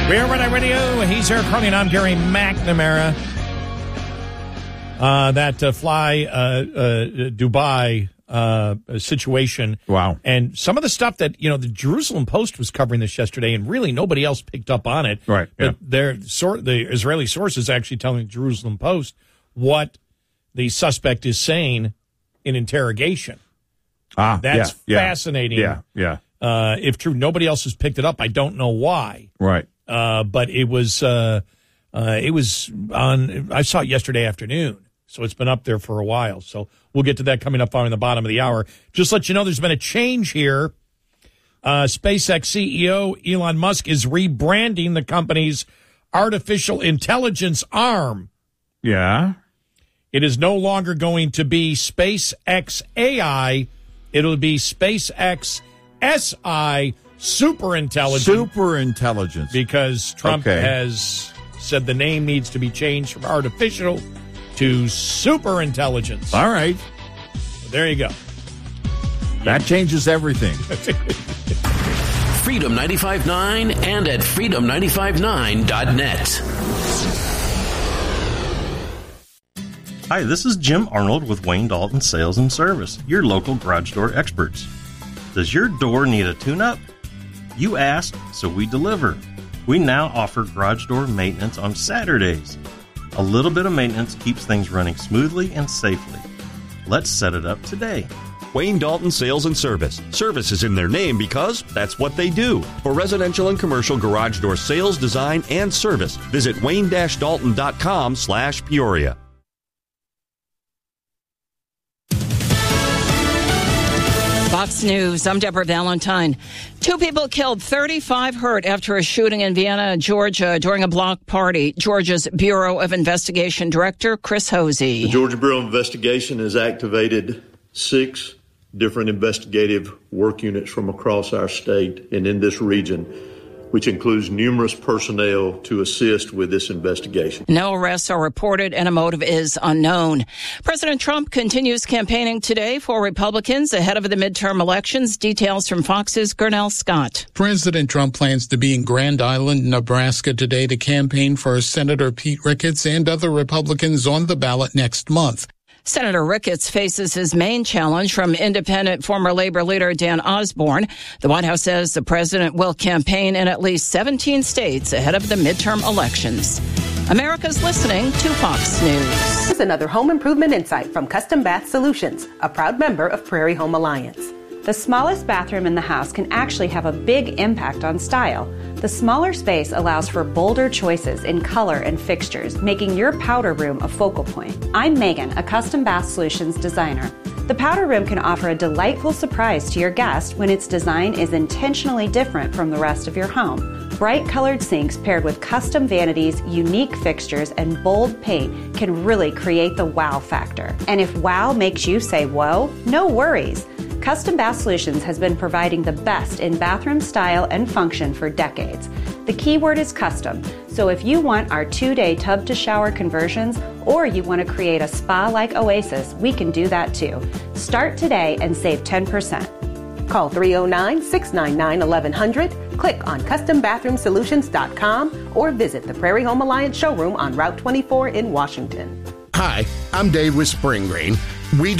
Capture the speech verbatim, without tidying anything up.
We're Red Eye Radio. He's Eric Carney, and I'm Gary McNamara. Uh, that uh, fly uh, uh, Dubai uh, situation. Wow. And some of the stuff that, you know, the Jerusalem Post was covering this yesterday, and really nobody else picked up on it. Right. But Yeah. their, sort, the Israeli sources actually telling the Jerusalem Post what the suspect is saying in interrogation. Ah, That's yeah, yeah, fascinating. Yeah, yeah. Uh, if true, nobody else has picked it up. I don't know why. Right. Uh, but it was uh, uh, it was on. I saw it yesterday afternoon, so it's been up there for a while. So we'll get to that coming up on the bottom of the hour. Just let you know, there's been a change here. Uh, SpaceX C E O Elon Musk is rebranding the company's artificial intelligence arm. Yeah. It is no longer going to be SpaceX A I. It'll be SpaceX S I, super intelligence. Super intelligence. Because Trump Okay. has said the name needs to be changed from artificial to super intelligence. All right. There you go. That changes everything. Freedom ninety-five point nine and at freedom ninety-five nine dot net. Hi, this is Jim Arnold with Wayne Dalton Sales and Service, your local garage door experts. Does your door need a tune-up? You asked, so we deliver. We now offer garage door maintenance on Saturdays. A little bit of maintenance keeps things running smoothly and safely. Let's set it up today. Wayne Dalton Sales and Service. Service is in their name because that's what they do. For residential and commercial garage door sales, design, and service, visit wayne dash dalton dot com slash Peoria. Fox News, I'm Deborah Valentine. Two people killed, thirty-five hurt after a shooting in Vienna, Georgia during a block party. Georgia's Bureau of Investigation Director Chris Hosey. The Georgia Bureau of Investigation has activated six different investigative work units from across our state and in this region, which includes numerous personnel to assist with this investigation. No arrests are reported and a motive is unknown. President Trump continues campaigning today for Republicans ahead of the midterm elections. Details from Fox's Gernell Scott. President Trump plans to be in Grand Island, Nebraska today to campaign for Senator Pete Ricketts and other Republicans on the ballot next month. Senator Ricketts faces his main challenge from independent former labor leader Dan Osborne. The White House says the president will campaign in at least seventeen states ahead of the midterm elections. America's listening to Fox News. Here's another home improvement insight from Custom Bath Solutions, a proud member of Prairie Home Alliance. The smallest bathroom in the house can actually have a big impact on style. The smaller space allows for bolder choices in color and fixtures, making your powder room a focal point. I'm Megan, a Custom Bath Solutions designer. The powder room can offer a delightful surprise to your guest when its design is intentionally different from the rest of your home. Bright colored sinks paired with custom vanities, unique fixtures, and bold paint can really create the wow factor. And if wow makes you say whoa, no worries. Custom Bath Solutions has been providing the best in bathroom style and function for decades. The key word is custom, so if you want our two-day tub-to-shower conversions or you want to create a spa-like oasis, we can do that too. Start today and save ten percent. Call three oh nine, six nine nine, eleven hundred, click on custom bathroom solutions dot com, or visit the Prairie Home Alliance showroom on Route twenty-four in Washington. Hi, I'm Dave with Spring Green. We